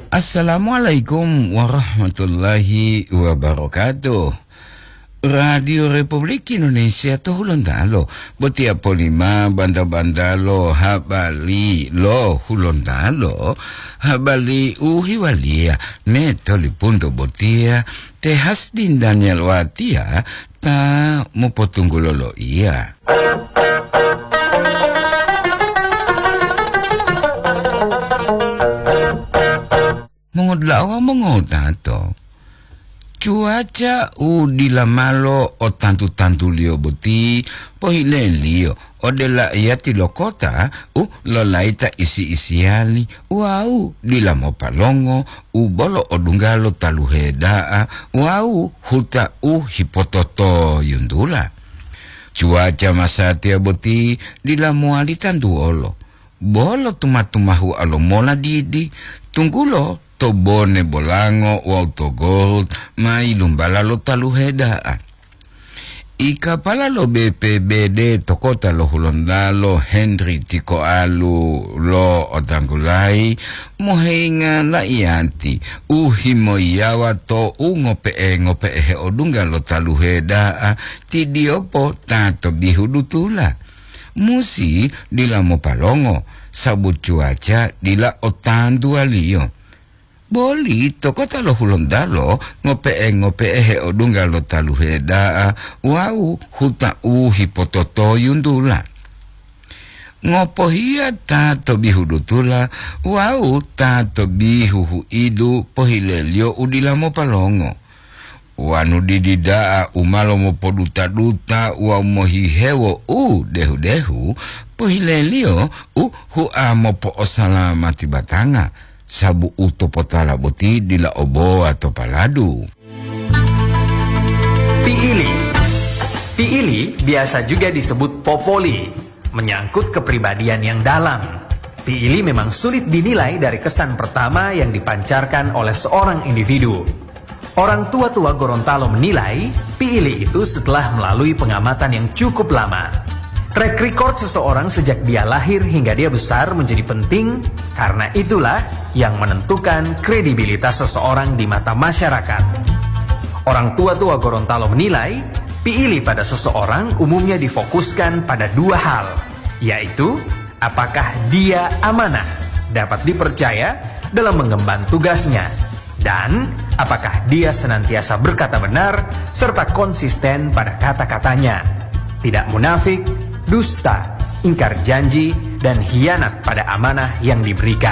Assalamualaikum warahmatullahi wabarakatuh. Radio Republik Indonesia to Hulondalo. Botia polima banda-bandalo habali lo Hulondalo. Habali uhiwalia metoli punto botia tehas din Daniel Watia ta mopotunggulolo iya. Mengodlawa mengodato. Cuaca udila malo o tantu lio buti pohile lio o dela iati lokota lo laita isi-isiali wau dila mo palongo bolo o dungalo taluhedaa wau huta hipototo yundula. Cuaca masatia buti dila muali tandu olo bolo tumatumahu alo mola didi tunggulo to bone bolango o autogold mai lumbala lo taluheda. Ika pala lo BPBD tokota lo Hulondalo Henry Tiko Alu lo otangulai mohenga la ianti uhimoiawa to ngope he odunga lo taluheda tidiopo tato bihudutula musi dila mo palongo sabut cuaca dila otandu alio. Boli tokota lo Hulondalo ngope he odunga lo taluheda wau huta hipototo yundula. Ngopo hia tato bihudutula wau tato bihuhu idu pohilelio udila mo palongo. Wanu dididaa umalo mo poduta-duta wau mohihewo dehu-dehu pohilelio mo po osalamati batanga. Sabu utopotala boti dila obo atau paladu. Piili biasa juga disebut popoli, menyangkut kepribadian yang dalam. Piili memang sulit dinilai dari kesan pertama yang dipancarkan oleh seorang individu. Orang tua-tua Gorontalo menilai piili itu setelah melalui pengamatan yang cukup lama. Track record seseorang sejak dia lahir hingga dia besar menjadi penting karena itulah yang menentukan kredibilitas seseorang di mata masyarakat. Orang tua-tua Gorontalo menilai piili pada seseorang umumnya difokuskan pada dua hal, yaitu apakah dia amanah, dapat dipercaya dalam mengemban tugasnya, dan apakah dia senantiasa berkata benar serta konsisten pada kata-katanya, tidak munafik, dusta, ingkar janji, dan hianat pada amanah yang diberikan.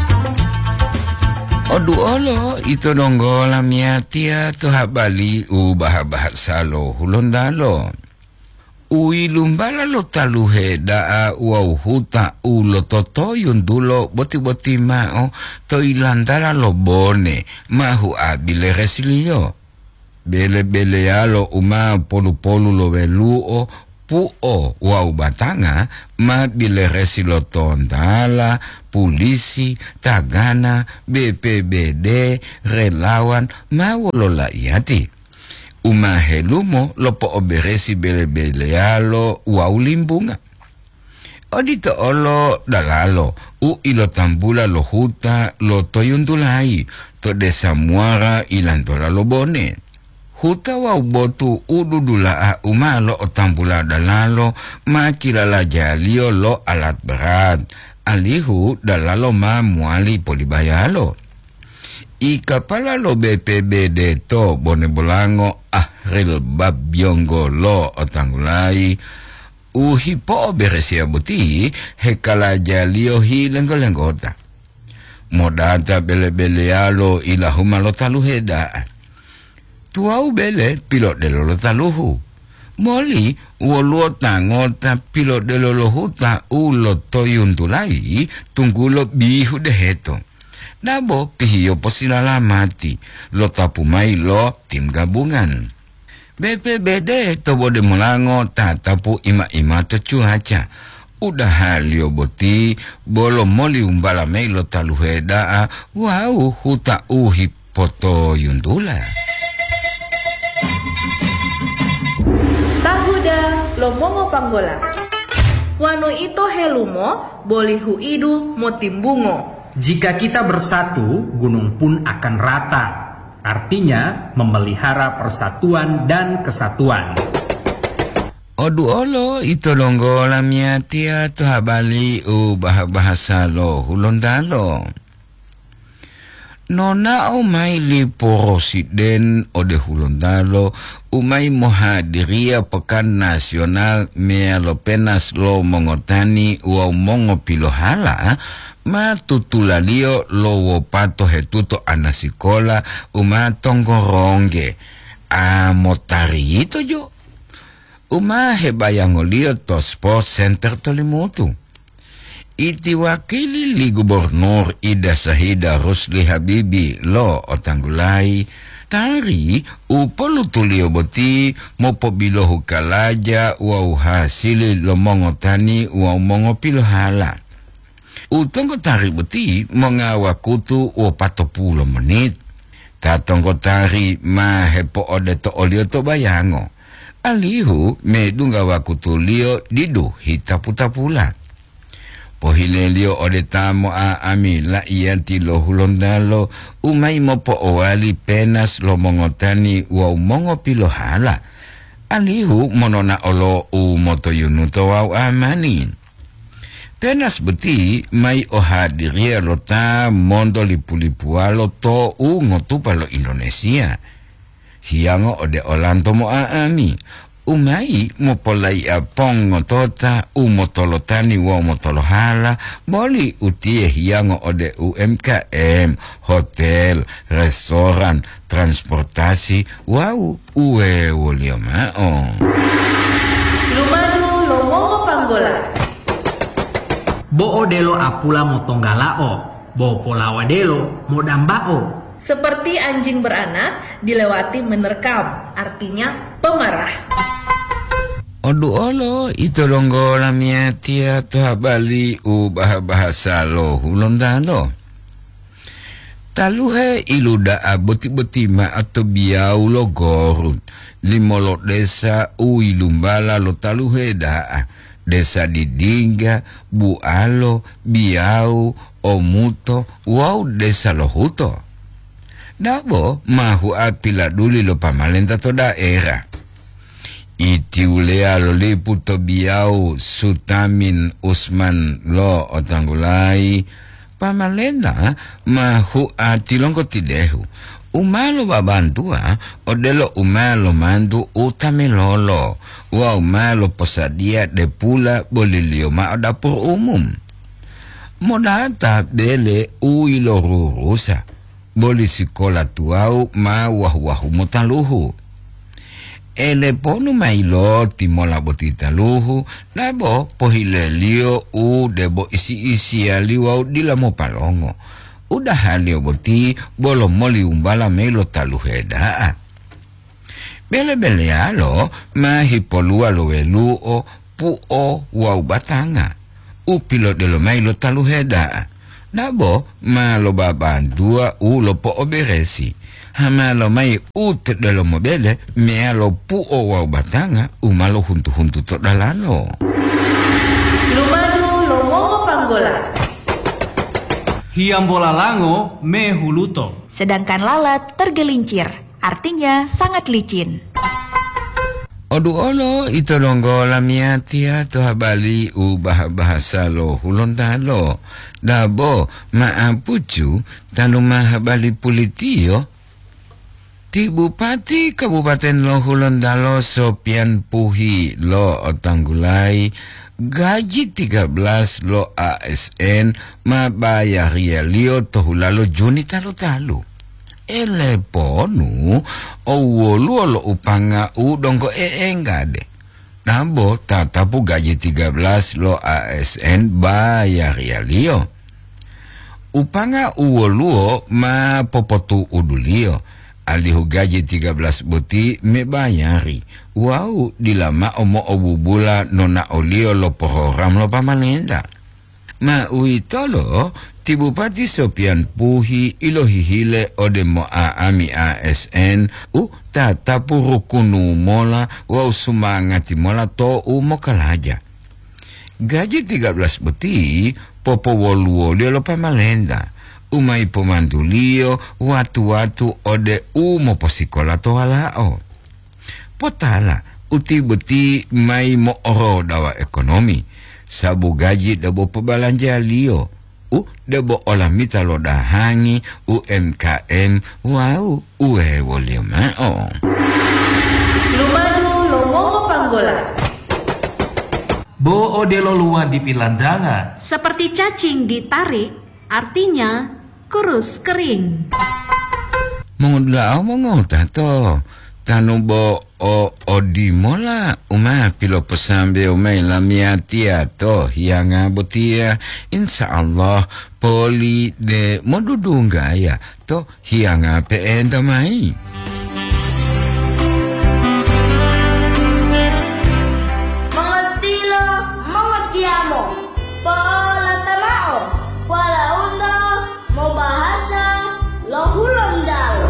Odu olo itu nonggola miatia to habali bahasa lo Hulondalo. Lumbala lo taluheda wau huta lo toto yundulo boti-boti mao to ilandala lo bone mahu abile resilio. Bele-bele alo polu-polu lo veluo puo wau batanga ma bile resilo tondala polisi tagana BPBD relawan mau lo laiati helumo lo po oberesi bele-bele alo wau limbunga odito olo dalalo ilo tambula lo huta lo toyundulai to desa muara ilantola lo bone. Huta wau botu ududula umalo otambula dalalo makilala jalio lo alat berat alihu dalalo ma muali polibayalo. Ika pala lo BPBD to bone bolango ahril babyongo lo otanggulai hipo beresia buti hekala jalio hilengo-lenggota modata bele-bele alo ilahuma lo taluheda. Tuau bele pilot de lo taluhu. Moli woluo tangota pilot de lo huta ulo toyuntulai tunggulo bihu deheto. Nabo pihiyo posilala mati lo tapumai lo tim gabungan. BPBD tobo de molango tatapu ima-ima to cuaca. Udah halio boti bolo moli umbala mei lo taluheda wau huta hipoto yundula. Lomongo panggola. Wano ito helumo bolihu idu motimbungo. Jika kita bersatu, gunung pun akan rata. Artinya memelihara persatuan dan kesatuan. Odu olo itolonggo lamia tia tu habali bahasa lo hulondalo. Nona umay li porosiden ode hulondalo umay mohadiria pekan nasional mea lo penas lo mongotani uau mongo pilohala matutulalio lo wopato hetuto anasikola umatonggoronge motari ito jo hebayangolio to sports center tolimutu. Iti wakili li gubernur Ida Sahida Rusli Habibi lo otanggulai tari upolu tulio boti mopo bilo hukalaja wau hasili lo mongotani wau mongo pilohala. Utonggo tari boti mongawakutu o 40 menit. Tatonggo tari hepo ode to olio to bayango. Alihu medunga wakutu lio didu hitaputapula. Pohilelio ode tamo ami la ianti lo hulondalo umay mopo owali penas lo mongotani wau mongo pilohala. Alihu monona olo moto yunuto wau amanin. Penas beti may ohadiria lo ta mondo lipulipualo to ngotupa lo Indonesia. Hiango ode olanto mo ami. Umai mopolai apong ngotota umotolotani wa motolohala boli utie hiango ode UMKM, hotel, restoran, transportasi wau uwe wolio mao. Lumadu lomongo panggola. Bo odelo apula motonggalao, bo polawadelo modambao. Seperti anjing beranak dilewati menerkam, artinya pemarah. Odu olo itolonggo lamia tia to habali bahasa lo hulondalo. Taluhe iluda boti-boti ma atau biau lo gorun. Limolo desa ilumbala lo taluhe daa. Desa Didingga, Bualo, Biau, Omuto, wau desa lo huto. Dabo mahu apila duli lo pamalenta to daerah. Iti ulea lo liputo Biau Sutamin Usman lo otanggulai pamalenta mahu atilongko tidehu umalo babantua odelo umalo mandu utamelolo wa umalo posadia de pula bolilio ma dapur umum modata bele uilo rurusa boli sikola tuau ma wahu motaluhu ele ponu mailo timola botita luhu nabo pohilelio debo isi aliwau dilamo palongo udah halio boti bolo moli umbala melo taluheda bele alo mahipolua lo weluo puo wau batanga upilo delo mailo taluheda nabo malo babandua lo po oberesi hamalo mai ut dalo mobile mealo puo wau batanga umalo huntu to dalano. Lumadu lomongo panggola. Hiambola lango me huluto. Sedangkan lalat tergelincir, artinya sangat licin. Odu olo itolonggo lamia tia to habali bahasa lo hulontalo. Dabo maapucu taluma habali pulitio. Ti Bupati Kabupaten Lo Hulondalo Sopian Puhi Lo Otanggulai gaji 13 lo ASN mabayar lio tohulalo Juni talo ele ponu owolu lo upanga udongko enggade nabo tatapu gaji 13 lo ASN bayar lio upanga uwoluo ma popotu udulio alihu gaji 13 boti me bayari. Wau dilama omo obubula nona olio lo program lo pamalenda. Ma uitolo ti Bupati Sopian Puhi ilo hihile odemo ami ASN tatapu rukunu mola wau sumangati mola to umokalaja. Gaji 13 boti popo woluo lo pamalenda. Umai pomandulio watu ode umo posikola to halao. Potala uti beti mai mo oro dawa ekonomi. Sabu gaji dabo pebalanja lio. Debo olamita lo dahangi UMKM wau uwe wolio mao. Lumadu Lomongo Panggola. Bo ode lo luan di pilandangan. Seperti cacing ditarik, artinya kurus kering. Mengudla mengota to. Tanu bo odi mola uma pilo pesambe umai lamiatia to hianga botia insyaallah poli de modudunga ya to hianga peenda mai. Mengertilo, mengertiamo, polatamao, palaunda, mau bahasa, lohulondalo.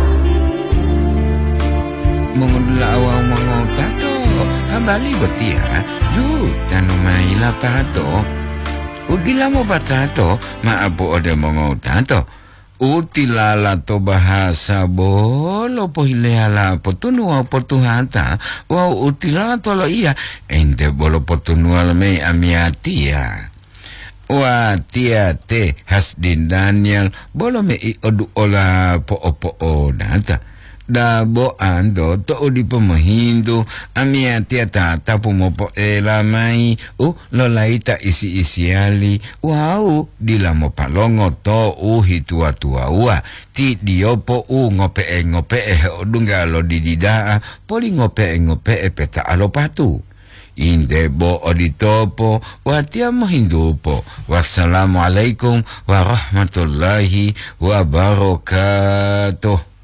Mengudla awang mengota to abali botia yu tanu mai la pato udila mo batato maapo ode mengota to utilala to bahasa bolo pohileala potunua potuhata wa utilala to lo iya ende bolo potunua me amiatia wa tia te Hasdin Daniel bolo me I odu ola po data dabo ando to di pemahindu amiatia tata pumopo elamai lo laita isi ali wow dilamo palongo to hitua ua ti diopo ngope odunga lo dididaa poli ngope peta alopatu inde bo oditopo watia mahindupo. Wassalamualaikum warahmatullahi wabarakatuh.